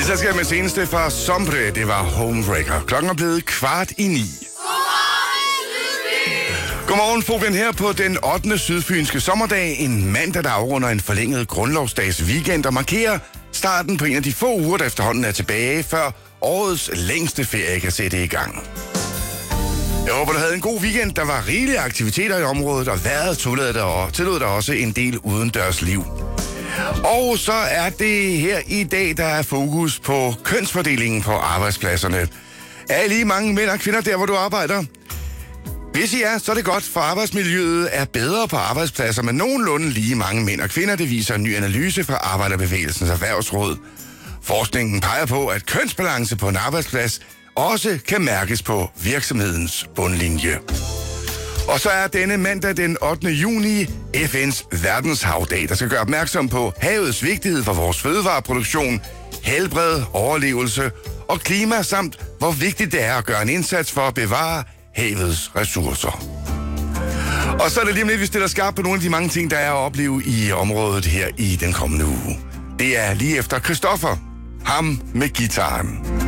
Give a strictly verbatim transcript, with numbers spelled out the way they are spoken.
selskab med seneste fra Sombre, det var Homebreaker. Klokken er blevet kvart i ni. Godmorgen, Fogen her på den ottende sydfynske sommerdag. En mandag, der afrunder en forlænget grundlovsdags weekend og markerer starten på en af de få uger, der efterhånden er tilbage, før årets længste ferie kan sætte i gang. Jeg håber, du havde en god weekend. Der var rigelige aktiviteter i området, og vejret tillod der også en del udendørs liv. Og så er det her i dag, der er fokus på kønsfordelingen på arbejdspladserne. Er I lige mange mænd og kvinder der, hvor du arbejder? Hvis I er, så er det godt, for arbejdsmiljøet er bedre på arbejdspladser med nogenlunde lige mange mænd og kvinder. Det viser en ny analyse fra Arbejderbevægelsens Erhvervsråd. Forskningen peger på, at kønsbalance på en arbejdsplads også kan mærkes på virksomhedens bundlinje. Og så er denne mandag den ottende juni F N's verdenshavdag, der skal gøre opmærksom på havets vigtighed for vores fødevareproduktion, helbred, overlevelse og klima, samt hvor vigtigt det er at gøre en indsats for at bevare havets ressourcer. Og så er det lige om lidt, vi stiller skarpt på nogle af de mange ting, der er at opleve i området her i den kommende uge. Det er lige efter Christoffer, ham med gitaren.